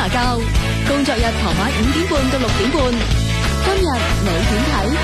查教，工作日傍晚5點半到6點半。今日你點睇？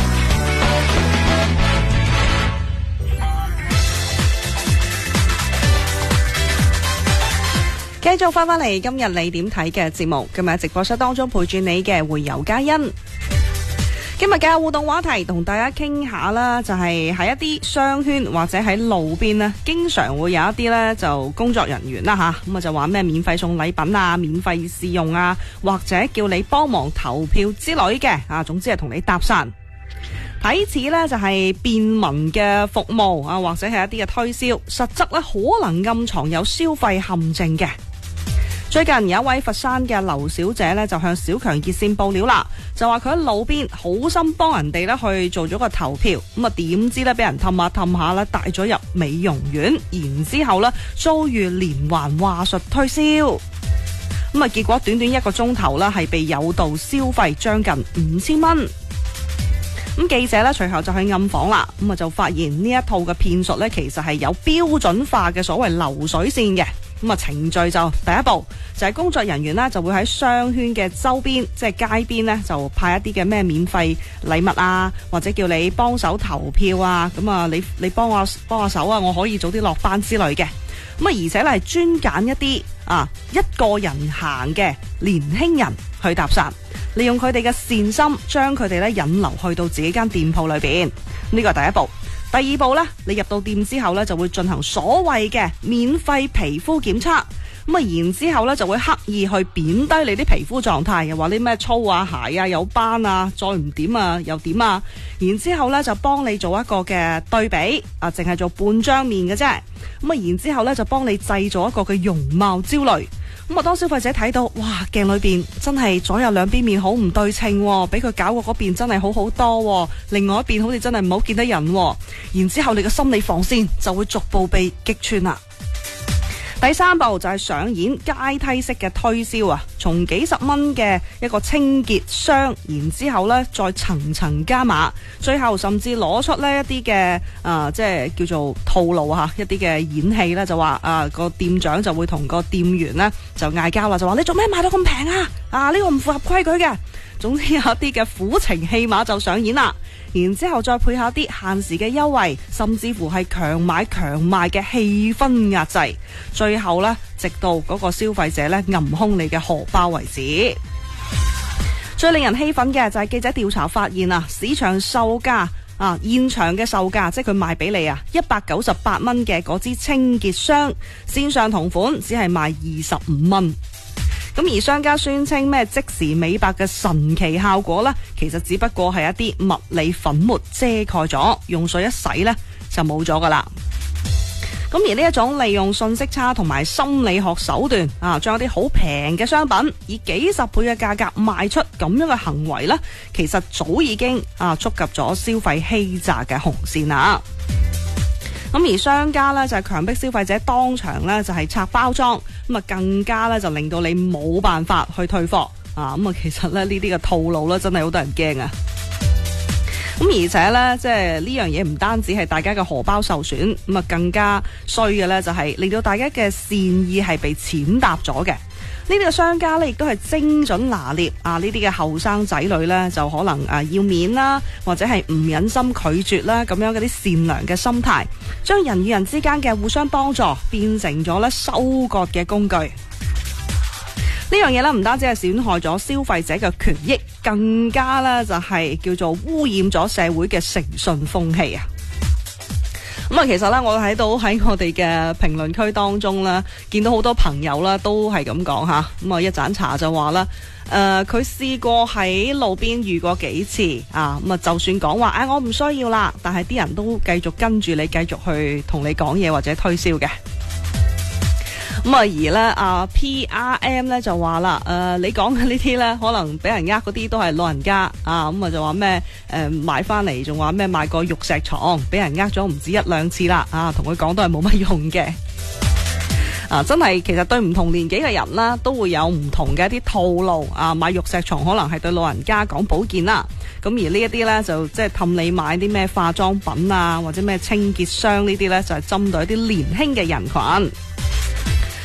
繼續翻嚟今日你點睇嘅節目，今日直播室當中陪住你嘅會有嘉欣。今日嘅互動話題同大家傾下啦，就係喺一啲商圈或者喺路邊呢，經常會有一啲呢就工作人員啦吓，咁啊就話咩免費送禮品啊、免費試用啊，或者叫你幫忙投票之類嘅啊，總之係同你搭訕。睇似呢就係便民嘅服務啊，或者係一啲嘅推銷，實質呢可能暗藏有消費陷阱嘅。最近有一位佛山嘅劉小姐呢，就向小強熱線報料啦，就話佢喺路邊好心幫人哋呢去做咗個投票，咁啊點知呢俾人氹下氹下呢帶咗入美容院，然之後呢遭遇連環話術推銷，咁啊結果短短1個鐘頭呢係被誘導消費將近5000蚊。咁記者呢隨後就去暗訪啦，咁啊就發現呢一套嘅騙術呢其實係有標準化嘅所謂流水線嘅。咁啊，程序就第一步就係工作人員呢就會喺商圈嘅周邊，即係街邊呢就派一啲嘅咩免費禮物啊，或者叫你幫手投票啊，咁啊你幫下手啊，我可以早啲落班之類嘅。咁啊，而且呢係專揀一啲一個人行嘅年輕人去搭訕，利用佢哋嘅善心將佢哋呢引流去到自己間店鋪裏邊。呢個係第一步。第二步呢，你入到店之後呢，就會進行所謂嘅免費皮膚檢測，咁啊，然之後呢就會刻意去貶低你啲皮膚狀態，又話啲咩粗啊、鞋啊、有斑啊，再唔點啊又點啊，然之後呢就幫你做一個嘅對比，淨係做半張面嘅啫，咁啊，然之後呢就幫你製造一個嘅容貌焦慮。咁啊，當消費者睇到，哇，鏡裏邊真係左右兩邊面好唔對稱，俾佢搞過嗰邊真係好好多，另外一邊好似真係唔好見得人，然之後你嘅心理防線就會逐步被擊穿啦。第三步就係上演階梯式嘅推銷啊，從幾十蚊嘅一個清潔霜，然之後呢再層層加碼，最後甚至攞出呢一啲嘅即係叫做套路一啲嘅演戲呢，就話個店長就會同個店員呢就嗌交啦，就話你做咩賣到咁平啊？呢個唔符合規矩嘅。總之有一啲嘅苦情戲碼就上演啦，然之後再配下啲限時嘅優惠，甚至乎係強買強賣嘅氣氛壓制，最後呢，直到嗰個消費者呢揞空你嘅荷包為止。最令人氣憤嘅就係記者調查發現市場售價現場嘅售價，即係佢賣俾你198蚊嘅嗰支清潔霜，線上同款只係賣25蚊。咁而商家宣稱咩即時美白嘅神奇效果呢，其實只不過係一啲物理粉末遮蓋咗，用水一洗呢就冇咗噶啦。咁而呢一種利用信息差同埋心理學手段將一啲好平嘅商品以幾十倍嘅價格賣出咁樣嘅行為呢，其實早已經觸及咗消費欺詐嘅紅線啦。咁而商家呢，就係強迫消費者當場呢，就係拆包裝，咁啊更加呢，就令到你冇辦法去退貨咁啊，其實呢啲嘅套路呢，真係好多人驚啊！咁而且呢，即係呢樣嘢唔單止係大家嘅荷包受損，咁啊更加衰嘅呢，就係令到大家嘅善意係被踐踏咗嘅。呢啲嘅商家呢，亦都係精準拿捏呢啲嘅後生仔女呢，就可能要面啦，或者係唔忍心拒絕啦，咁樣嗰啲善良嘅心態，將人與人之間嘅互相幫助變成咗呢收割嘅工具。呢樣嘢呢，唔單止係損害咗消費者嘅權益，更加呢就係叫做污染咗社會嘅誠信風氣啊！咁啊，其實呢，我睇到喺我哋嘅評論區當中呢，見到好多朋友啦，都係咁講吓。咁啊，一盞茶就話啦，佢試過喺路邊遇過幾次咁啊，就算講話我唔需要啦，但係啲人都繼續跟住你，繼續去同你講嘢或者推銷嘅。咁啊，而咧PRM 咧就話啦，你講嘅呢啲咧，可能俾人嗰啲都係老人家咁啊就話咩買翻嚟，仲話咩買個玉石床，俾人咗唔止1、2次啦，同佢講都係冇乜用嘅。真係其實對唔同年紀嘅人啦，都會有唔同嘅一啲套路買玉石床可能係對老人家講保健啦，咁而呢一啲咧就即係氹你買啲咩化妝品或者咩清潔霜呢啲咧，就係針對一啲年輕嘅人群。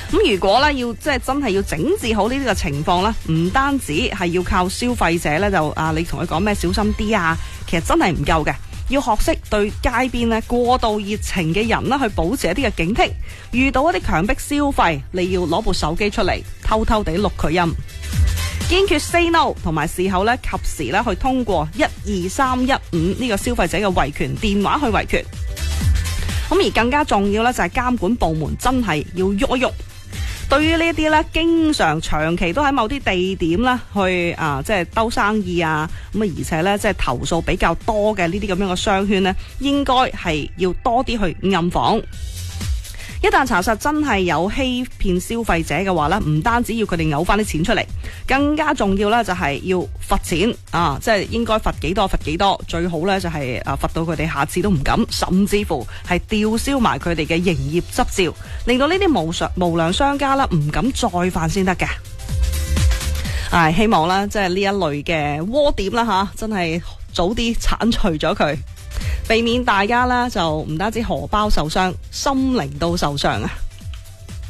咁如果咧要即係真係要整治好呢啲嘅情況咧，唔單止係要靠消費者咧就你同佢講咩小心啲啊，其實真係唔夠嘅，要學識對街邊咧過度熱情嘅人啦去保持一啲嘅警惕，遇到一啲強迫消費，你要攞部手機出嚟偷偷地錄佢音，堅決 say no， 同埋事後咧及時咧去通過12315呢個消費者嘅維權電話去維權。咁而更加重要咧就係監管部門真係要喐一喐。對於呢一啲咧，經常長期都喺某啲地點啦，去即係兜生意啊，咁啊，而且咧即係投訴比較多嘅呢啲咁樣嘅商圈呢，應該係要多啲去暗訪。一旦查實真係有欺騙消費者嘅話呢，唔單止要佢哋嘔翻啲錢出嚟，更加重要呢就係要罰錢啊！即係應該罰幾多罰幾多，最好呢就係罰到佢哋下次都唔敢，甚至乎係吊銷埋佢哋嘅營業執照，令到呢啲無良商家啦唔敢再犯先得嘅。希望啦，即係呢一類嘅窩點啦吓，真係早啲剷除咗佢。避免大家咧就唔單止荷包受傷，心靈都受傷啊！